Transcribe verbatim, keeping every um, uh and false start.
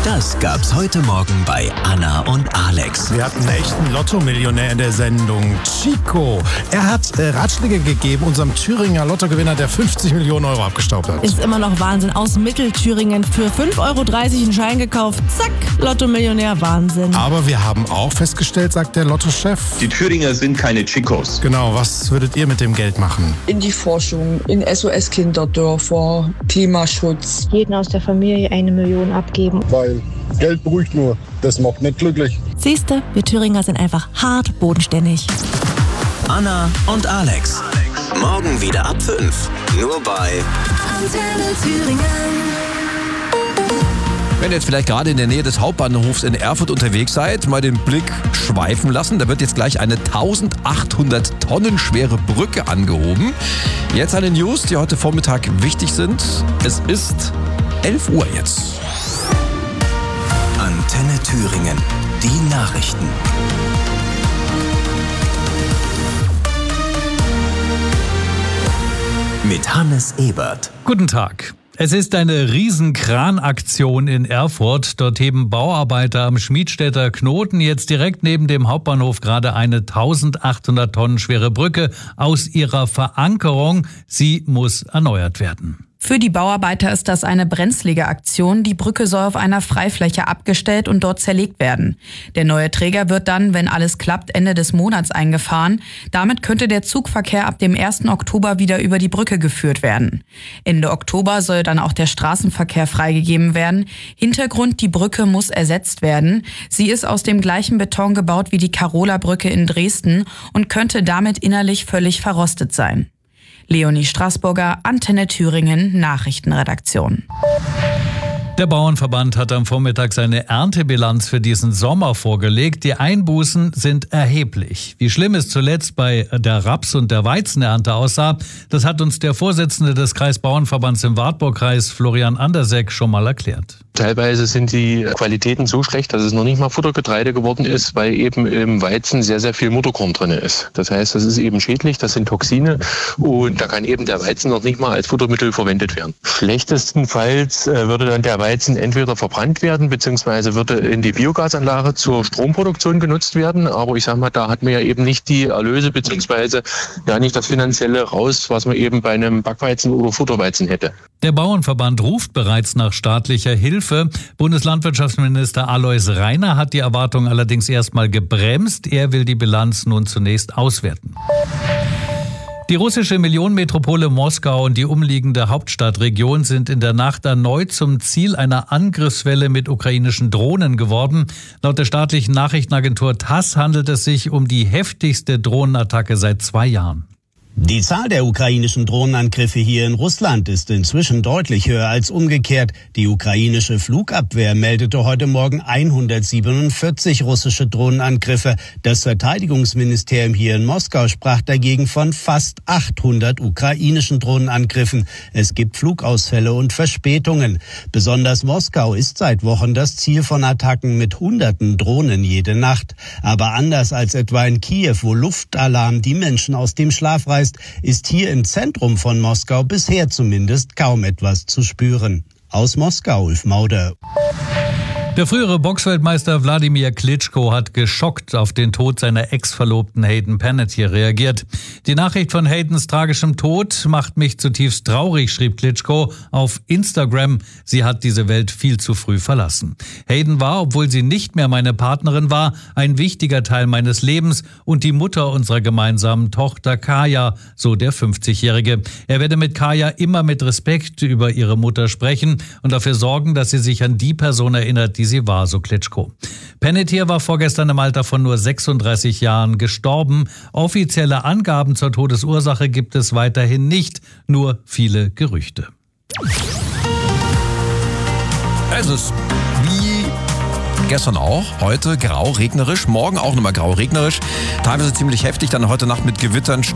Das gab's heute Morgen bei Anna und Alex. Wir hatten einen echten Lotto-Millionär in der Sendung, Chico. Er hat äh, Ratschläge gegeben, unserem Thüringer Lottogewinner, der fünfzig Millionen Euro abgestaubt hat. Ist immer noch Wahnsinn. Aus Mittelthüringen für fünf Euro dreißig einen Schein gekauft. Zack, Lotto-Millionär, Wahnsinn. Aber wir haben auch festgestellt, sagt der Lottochef. Die Thüringer sind keine Chicos. Genau, was würdet ihr mit dem Geld machen? In die Forschung, in S O S-Kinderdörfer, Klimaschutz. Jeden aus der Familie eine Million abgeben. Weil Geld beruhigt nur, das macht nicht glücklich. Siehste, wir Thüringer sind einfach hart bodenständig. Anna und Alex. Morgen wieder ab fünf. Nur bei Antenne Thüringen. Wenn ihr jetzt vielleicht gerade in der Nähe des Hauptbahnhofs in Erfurt unterwegs seid, mal den Blick schweifen lassen. Da wird jetzt gleich eine eintausendachthundert Tonnen schwere Brücke angehoben. Jetzt eine News, die heute Vormittag wichtig sind. Es ist elf Uhr jetzt. Antenne Thüringen. Die Nachrichten. Mit Hannes Ebert. Guten Tag. Es ist eine Riesenkranaktion in Erfurt. Dort heben Bauarbeiter am Schmiedstädter Knoten jetzt direkt neben dem Hauptbahnhof gerade eine eintausendachthundert Tonnen schwere Brücke aus ihrer Verankerung. Sie muss erneuert werden. Für die Bauarbeiter ist das eine brenzlige Aktion. Die Brücke soll auf einer Freifläche abgestellt und dort zerlegt werden. Der neue Träger wird dann, wenn alles klappt, Ende des Monats eingefahren. Damit könnte der Zugverkehr ab dem ersten Oktober wieder über die Brücke geführt werden. Ende Oktober soll dann auch der Straßenverkehr freigegeben werden. Hintergrund: die Brücke muss ersetzt werden. Sie ist aus dem gleichen Beton gebaut wie die Karola-Brücke in Dresden und könnte damit innerlich völlig verrostet sein. Leonie Straßburger, Antenne Thüringen, Nachrichtenredaktion. Der Bauernverband hat am Vormittag seine Erntebilanz für diesen Sommer vorgelegt. Die Einbußen sind erheblich. Wie schlimm es zuletzt bei der Raps- und der Weizenernte aussah, das hat uns der Vorsitzende des Kreisbauernverbands im Wartburgkreis, Florian Anderseck, schon mal erklärt. Teilweise sind die Qualitäten so schlecht, dass es noch nicht mal Futtergetreide geworden ist, weil eben im Weizen sehr, sehr viel Mutterkorn drin ist. Das heißt, das ist eben schädlich, das sind Toxine und da kann eben der Weizen noch nicht mal als Futtermittel verwendet werden. Schlechtestenfalls äh, würde dann der Weizen entweder verbrannt werden, beziehungsweise würde in die Biogasanlage zur Stromproduktion genutzt werden. Aber ich sag mal, da hat man ja eben nicht die Erlöse, beziehungsweise ja nicht das Finanzielle raus, was man eben bei einem Backweizen oder Futterweizen hätte. Der Bauernverband ruft bereits nach staatlicher Hilfe. Bundeslandwirtschaftsminister Alois Rainer hat die Erwartung allerdings erstmal gebremst. Er will die Bilanz nun zunächst auswerten. Die russische Millionenmetropole Moskau und die umliegende Hauptstadtregion sind in der Nacht erneut zum Ziel einer Angriffswelle mit ukrainischen Drohnen geworden. Laut der staatlichen Nachrichtenagentur TASS handelt es sich um die heftigste Drohnenattacke seit zwei Jahren. Die Zahl der ukrainischen Drohnenangriffe hier in Russland ist inzwischen deutlich höher als umgekehrt. Die ukrainische Flugabwehr meldete heute Morgen hundertsiebenundvierzig russische Drohnenangriffe. Das Verteidigungsministerium hier in Moskau sprach dagegen von fast achthundert ukrainischen Drohnenangriffen. Es gibt Flugausfälle und Verspätungen. Besonders Moskau ist seit Wochen das Ziel von Attacken mit hunderten Drohnen jede Nacht. Aber anders als etwa in Kiew, wo Luftalarm die Menschen aus dem Schlaf reißt, ist hier im Zentrum von Moskau bisher zumindest kaum etwas zu spüren. Aus Moskau, Ulf Mauder. Der frühere Boxweltmeister Wladimir Klitschko hat geschockt auf den Tod seiner Ex-Verlobten Hayden Panettiere reagiert. Die Nachricht von Haydens tragischem Tod macht mich zutiefst traurig, schrieb Klitschko auf Instagram. Sie hat diese Welt viel zu früh verlassen. Hayden war, obwohl sie nicht mehr meine Partnerin war, ein wichtiger Teil meines Lebens und die Mutter unserer gemeinsamen Tochter Kaya, so der fünfzigjährige. Er werde mit Kaya immer mit Respekt über ihre Mutter sprechen und dafür sorgen, dass sie sich an die Person erinnert, die sie war, so Klitschko. Panettiere war vorgestern im Alter von nur sechsunddreißig Jahren gestorben. Offizielle Angaben zur Todesursache gibt es weiterhin nicht, nur viele Gerüchte. Es ist wie gestern auch, heute grau, regnerisch, morgen auch nochmal grau, regnerisch, teilweise ziemlich heftig, dann heute Nacht mit Gewittern.